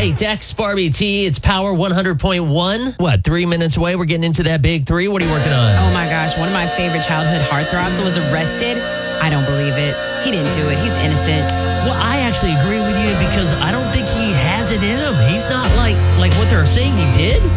Hey, Dex, Barbie T, it's Power 100.1. What, 3 minutes away? We're getting into that big three. What are you working on? Oh my gosh, one of my favorite childhood heartthrobs was arrested. I don't believe it. He didn't do it. He's innocent. Well, I actually agree with you because I don't think he has it in him. He's not like what they're saying he did.